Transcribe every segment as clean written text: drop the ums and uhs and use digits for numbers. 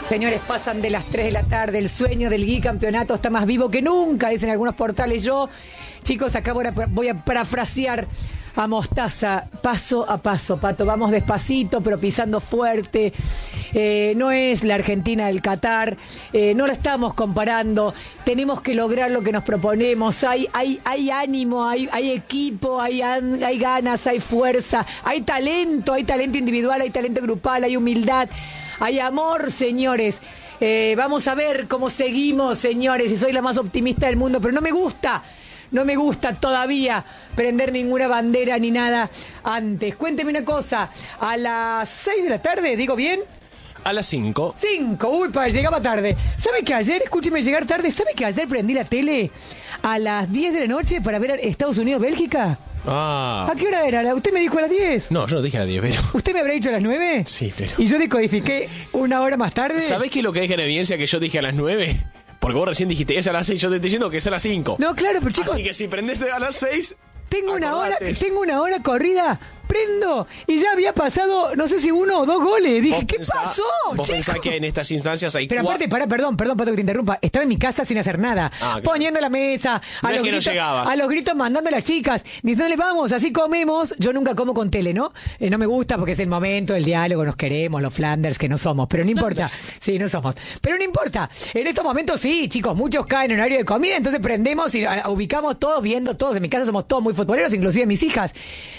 Señores, pasan de las 3 de la tarde, el sueño del bicampeonato está más vivo que nunca, dicen algunos portales. Chicos, acá voy a parafrasear a Mostaza, paso a paso, Pato, vamos despacito, pero pisando fuerte. No es la Argentina del Qatar, no la estamos comparando, tenemos que lograr lo que nos proponemos, hay ánimo, hay equipo, hay ganas, hay fuerza, hay talento individual, hay talento grupal, hay humildad, hay amor, señores. Vamos a ver cómo seguimos, señores, y soy la más optimista del mundo, pero no me gusta todavía prender ninguna bandera ni nada antes. Cuénteme una cosa, a las 6 de la tarde, ¿digo bien? A las 5. 5, llegaba tarde. ¿Sabe que ayer, escúcheme llegar tarde, ¿sabe que ayer prendí la tele a las 10 de la noche para ver Estados Unidos-Bélgica? Ah. ¿A qué hora era? ¿Usted me dijo a las 10? No, yo no dije a las 10, pero... ¿Usted me habrá dicho a las 9? Sí, pero... ¿Y yo decodifiqué una hora más tarde? ¿Sabés qué es lo que deja en evidencia que yo dije a las 9? Porque vos recién dijiste es a las 6, yo te estoy diciendo que es a las 5. No, claro, pero chicos... Así que si prendés a las 6... Tengo una hora corrida, prendo, y ya había pasado, no sé si 1 o 2 goles. Dije, ¿qué pasó, Vos pensás que en estas instancias hay... Pero aparte, perdón, Pato, que te interrumpa. Estaba en mi casa sin hacer nada, claro. Poniendo la mesa, a los gritos mandando a las chicas, diciéndole, vamos, así comemos. Yo nunca como con tele, ¿no? No me gusta porque es el momento del diálogo, nos queremos, los Flanders que no somos, pero no importa. Sí, no somos. Pero no importa. En estos momentos sí, chicos, muchos caen en horario de comida, entonces prendemos y ubicamos todos, viendo todos. En mi casa somos todos muy futboleros, inclusive mis hijas.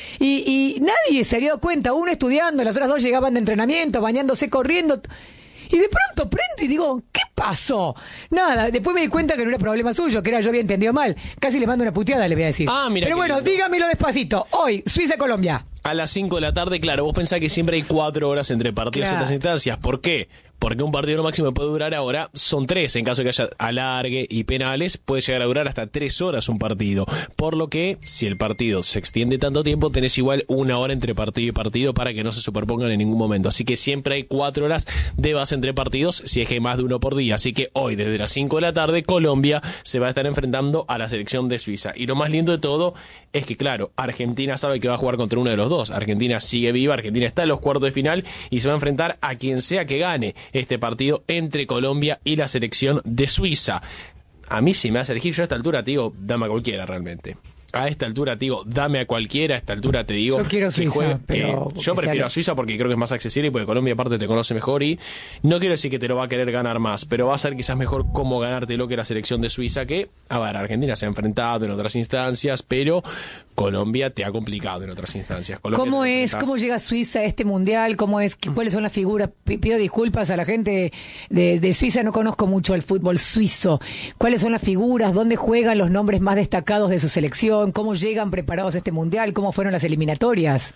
Y nadie se había dado cuenta, uno estudiando, las otras dos llegaban de entrenamiento, bañándose, corriendo, y de pronto prendo y digo, ¿qué pasó? Nada, después me di cuenta que no era problema suyo, que yo había entendido mal, casi le mando una puteada, le voy a decir. Mira. Pero bueno, lindo. Dígamelo despacito, hoy, Suiza-Colombia. A las 5 de la tarde, claro, vos pensás que siempre hay 4 horas entre partidos en estas instancias. ¿Por qué? Porque un partido lo máximo que puede durar ahora son 3. En caso de que haya alargue y penales, puede llegar a durar hasta 3 horas un partido. Por lo que, si el partido se extiende tanto tiempo, tenés igual 1 hora entre partido y partido para que no se superpongan en ningún momento. Así que siempre hay 4 horas de base entre partidos, si es que hay más de uno por día. Así que hoy, desde las 5 de la tarde, Colombia se va a estar enfrentando a la selección de Suiza. Y lo más lindo de todo es que, claro, Argentina sabe que va a jugar contra uno de los dos. Argentina sigue viva, Argentina está en los cuartos de final y se va a enfrentar a quien sea que gane este partido entre Colombia y la selección de Suiza. A mí si me hace elegir, yo a esta altura te digo, dame a cualquiera realmente. A esta altura te digo, dame a cualquiera, a esta altura te digo... Yo quiero Suiza, pero... Yo prefiero a Suiza porque creo que es más accesible y porque Colombia aparte te conoce mejor y no quiero decir que te lo va a querer ganar más, pero va a ser quizás mejor cómo ganártelo que la selección de Suiza que, a ver, Argentina se ha enfrentado en otras instancias, pero Colombia te ha complicado en otras instancias. ¿Cómo llega Suiza a este mundial? ¿Cuáles son las figuras? Pido disculpas a la gente de Suiza, no conozco mucho el fútbol suizo. ¿Cuáles son las figuras? ¿Dónde juegan los nombres más destacados de su selección? ¿Cómo llegan preparados a este mundial? ¿Cómo fueron las eliminatorias?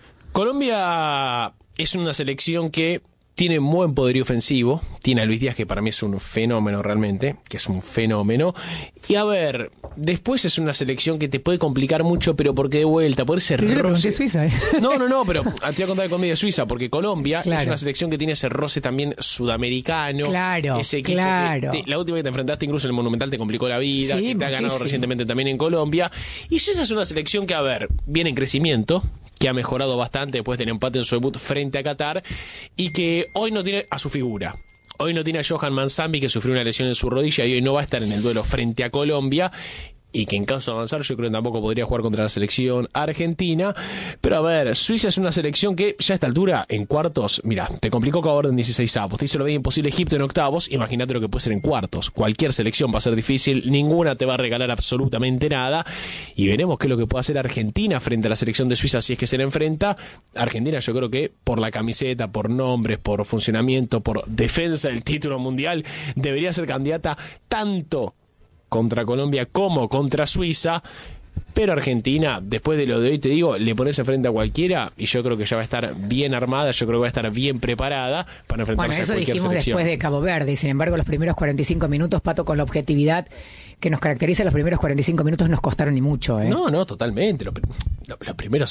Colombia es una selección que tiene un buen poderío ofensivo. Tiene a Luis Díaz, que para mí es un fenómeno realmente, que es un fenómeno. Y a ver, después es una selección que te puede complicar mucho, pero porque de vuelta, por ese roce... Yo le pregunté Suiza, ¿eh? No, pero te voy a contar con medio Suiza, porque Colombia es una selección que tiene ese roce también sudamericano. Claro, ese equipo que la última que te enfrentaste incluso en el Monumental te complicó la vida, sí, que te ha ganado recientemente también en Colombia. Y Suiza es una selección que, a ver, viene en crecimiento, que ha mejorado bastante después del empate en su debut frente a Qatar y que hoy no tiene a su figura. Hoy no tiene a Johan Mansambi, que sufrió una lesión en su rodilla y hoy no va a estar en el duelo frente a Colombia. Y que en caso de avanzar yo creo que tampoco podría jugar contra la selección argentina. Pero a ver, Suiza es una selección que ya a esta altura, en cuartos, mira, te complicó Cabo en 16avos, te hizo lo bien imposible Egipto en octavos, imagínate lo que puede ser en cuartos. Cualquier selección va a ser difícil, ninguna te va a regalar absolutamente nada. Y veremos qué es lo que puede hacer Argentina frente a la selección de Suiza si es que se le enfrenta. Argentina yo creo que por la camiseta, por nombres, por funcionamiento, por defensa del título mundial, debería ser candidata tanto contra Colombia como contra Suiza, pero Argentina, después de lo de hoy te digo, le pones enfrente a cualquiera y yo creo que ya va a estar bien armada, yo creo que va a estar bien preparada para enfrentarse a cualquier selección. Bueno, eso dijimos después de Cabo Verde, y sin embargo los primeros 45 minutos, Pato, con la objetividad que nos caracteriza, los primeros 45 minutos nos costaron ni mucho, ¿eh? No, totalmente. Los primeros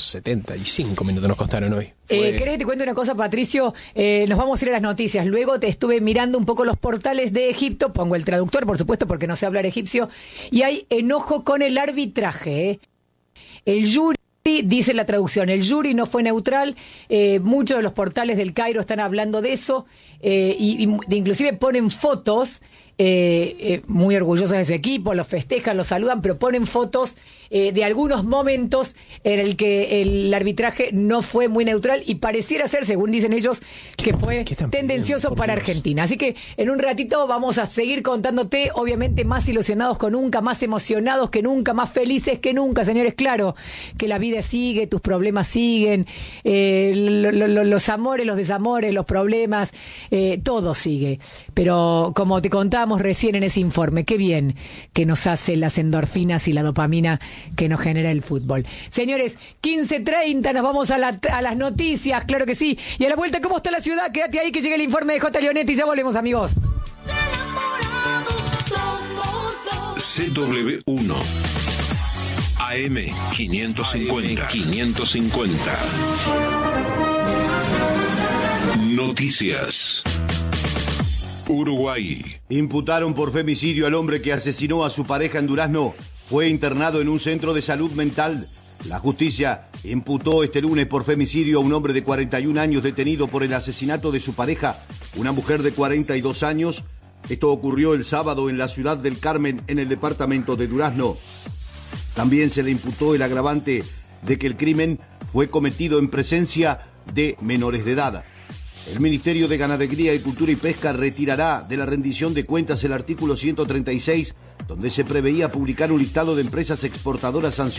75 minutos nos costaron hoy. ¿Querés que te cuente una cosa, Patricio? Nos vamos a ir a las noticias. Luego te estuve mirando un poco los portales de Egipto, pongo el traductor, por supuesto, porque no sé hablar egipcio, y hay enojo con el arbitraje, ¿eh? El jury Sí, dice la traducción, el jury no fue neutral, muchos de los portales del Cairo están hablando de eso, y inclusive ponen fotos, muy orgullosos de su equipo, los festejan, los saludan, pero ponen fotos de algunos momentos en el que el arbitraje no fue muy neutral y pareciera ser, según dicen ellos, que fue tendencioso para Argentina. Así que en un ratito vamos a seguir contándote, obviamente más ilusionados que nunca, más emocionados que nunca, más felices que nunca, señores. Claro que la vida sigue, tus problemas siguen, los amores, los desamores, los problemas, todo sigue. Pero como te contábamos recién en ese informe, qué bien que nos hace las endorfinas y la dopamina que nos genera el fútbol. Señores, 15:30, nos vamos a las noticias, claro que sí. Y a la vuelta, ¿cómo está la ciudad? Quédate ahí que llega el informe de J. Leonetti y ya volvemos, amigos. CW1 AM 550. Noticias. Uruguay. Imputaron por femicidio al hombre que asesinó a su pareja en Durazno. Fue internado en un centro de salud mental. La justicia imputó este lunes por femicidio a un hombre de 41 años detenido por el asesinato de su pareja, una mujer de 42 años. Esto ocurrió el sábado en la ciudad del Carmen, en el departamento de Durazno. También se le imputó el agravante de que el crimen fue cometido en presencia de menores de edad. El Ministerio de Ganadería, Agricultura y Pesca retirará de la rendición de cuentas el artículo 136, donde se preveía publicar un listado de empresas exportadoras sancionadas